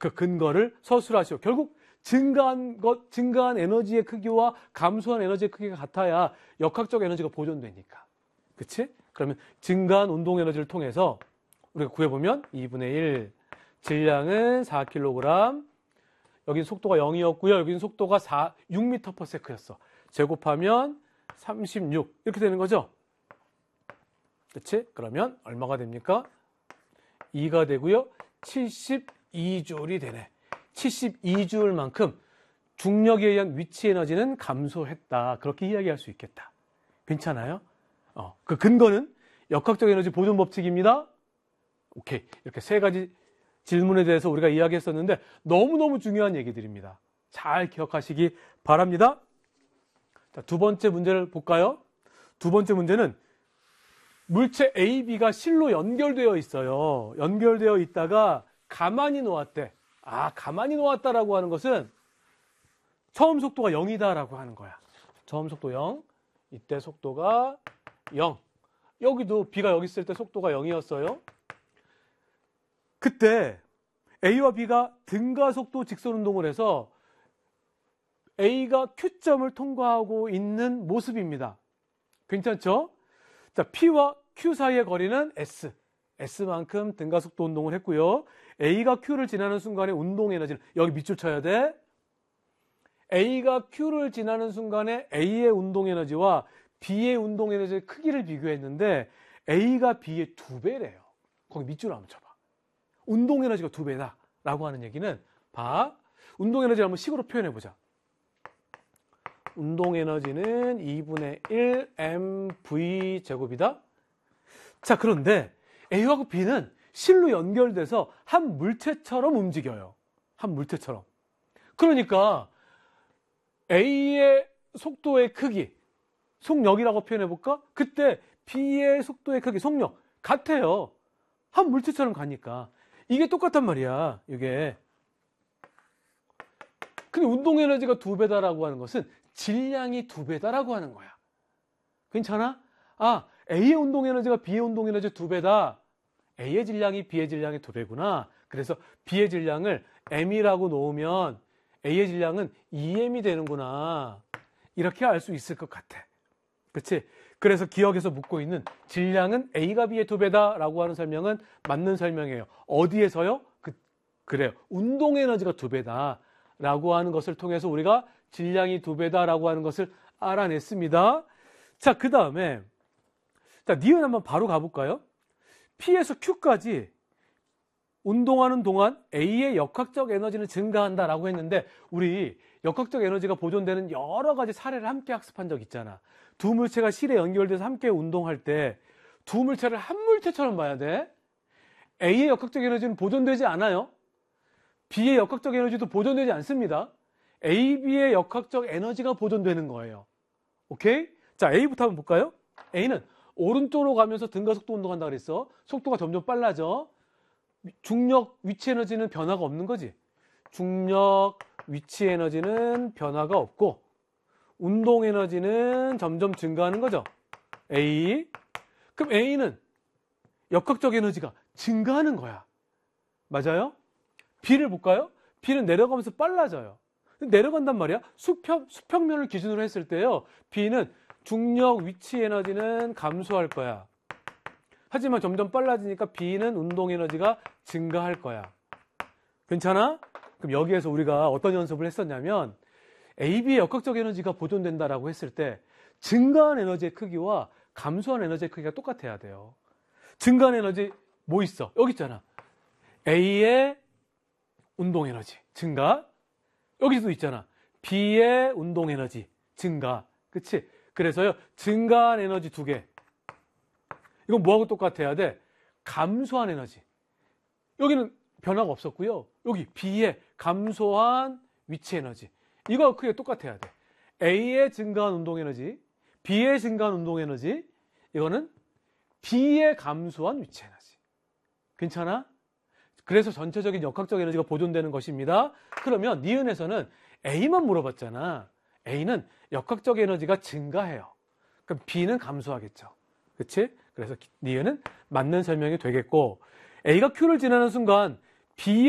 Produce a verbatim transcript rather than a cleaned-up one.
그 근거를 서술하시오. 결국 증가한 것, 증가한 에너지의 크기와 감소한 에너지의 크기가 같아야 역학적 에너지가 보존되니까. 그치? 그러면 증가한 운동 에너지를 통해서 우리가 구해보면 이분의 일, 질량은 사 킬로그램, 여긴 속도가 영이었고요. 여긴 속도가 사, 육 미터 퍼 세컨드였어. 제곱하면 삼십육 이렇게 되는 거죠. 그치? 그러면 얼마가 됩니까? 이가 되고요. 칠십이 줄이 되네. 칠십이 줄만큼 중력에 의한 위치 에너지는 감소했다. 그렇게 이야기할 수 있겠다. 괜찮아요? 어, 그 근거는 역학적 에너지 보존 법칙입니다. 오케이. 이렇게 세 가지 질문에 대해서 우리가 이야기했었는데 너무너무 중요한 얘기들입니다. 잘 기억하시기 바랍니다. 자, 두 번째 문제를 볼까요? 두 번째 문제는 물체 A, B가 실로 연결되어 있어요. 연결되어 있다가 가만히 놓았대. 아, 가만히 놓았다라고 하는 것은 처음 속도가 영이다라고 하는 거야. 처음 속도 영, 이때 속도가 영. 여기도 B가 여기 있을 때 속도가 영이었어요. 그때 A와 B가 등가속도 직선운동을 해서 A가 Q점을 통과하고 있는 모습입니다. 괜찮죠? 자, P와 Q 사이의 거리는 S. S만큼 등가속도 운동을 했고요. A가 Q를 지나는 순간에 운동 에너지는 여기 밑줄 쳐야 돼. A가 Q를 지나는 순간에 A의 운동 에너지와 B의 운동 에너지의 크기를 비교했는데 A가 B의 두 배래요. 거기 밑줄 한번 쳐봐. 운동 에너지가 두 배다 라고 하는 얘기는 봐. 운동 에너지를 한번 식으로 표현해 보자. 운동 에너지는 이분의 일 엠브이 제곱이다. 자, 그런데 A하고 B는 실로 연결돼서 한 물체처럼 움직여요. 한 물체처럼. 그러니까 A의 속도의 크기, 속력이라고 표현해 볼까? 그때 B의 속도의 크기, 속력 같아요. 한 물체처럼 가니까. 이게 똑같단 말이야. 이게. 근데 운동 에너지가 두 배다라고 하는 것은 질량이 두 배다라고 하는 거야. 괜찮아? 아, A의 운동 에너지가 B의 운동 에너지 두 배다. A의 질량이 B의 질량의 두 배구나. 그래서 B의 질량을 M이라고 놓으면 A의 질량은 이 엠이 되는구나. 이렇게 알 수 있을 것 같아. 그치? 그래서 기억에서 묻고 있는 질량은 A가 B의 두 배다라고 하는 설명은 맞는 설명이에요. 어디에서요? 그, 그래요. 운동 에너지가 두 배다라고 하는 것을 통해서 우리가 질량이 두 배다라고 하는 것을 알아냈습니다. 자, 그 다음에 자, 니은 한번 바로 가볼까요? P에서 Q까지 운동하는 동안 A의 역학적 에너지는 증가한다라고 했는데 우리 역학적 에너지가 보존되는 여러 가지 사례를 함께 학습한 적 있잖아. 두 물체가 실에 연결돼서 함께 운동할 때 두 물체를 한 물체처럼 봐야 돼. A의 역학적 에너지는 보존되지 않아요. B의 역학적 에너지도 보존되지 않습니다. A, B의 역학적 에너지가 보존되는 거예요. 오케이? 자, A부터 한번 볼까요? A는 오른쪽으로 가면서 등가속도 운동한다 그랬어. 속도가 점점 빨라져. 중력, 위치 에너지는 변화가 없는 거지. 중력, 위치 에너지는 변화가 없고 운동 에너지는 점점 증가하는 거죠. A. 그럼 A는 역학적 에너지가 증가하는 거야. 맞아요? B를 볼까요? B는 내려가면서 빨라져요. 내려간단 말이야. 수평, 수평면을 기준으로 했을 때요. B는 중력, 위치 에너지는 감소할 거야. 하지만 점점 빨라지니까 B는 운동 에너지가 증가할 거야. 괜찮아? 그럼 여기에서 우리가 어떤 연습을 했었냐면 A, B의 역학적 에너지가 보존된다라고 했을 때 증가한 에너지의 크기와 감소한 에너지의 크기가 똑같아야 돼요. 증가한 에너지 뭐 있어? 여기 있잖아. A의 운동 에너지 증가. 여기도 있잖아. B의 운동 에너지 증가. 그치? 그래서요. 증가한 에너지 두 개. 이건 뭐하고 똑같아야 돼? 감소한 에너지. 여기는 변화가 없었고요. 여기 B의 감소한 위치 에너지. 이거 크게 똑같아야 돼. A의 증가한 운동 에너지, B의 증가한 운동 에너지. 이거는 B의 감소한 위치 에너지. 괜찮아? 그래서 전체적인 역학적 에너지가 보존되는 것입니다. 그러면 니은에서는 A만 물어봤잖아. A는 역학적 에너지가 증가해요. 그럼 B는 감소하겠죠. 그치? 그래서 니은은 맞는 설명이 되겠고 A가 Q를 지나는 순간 B의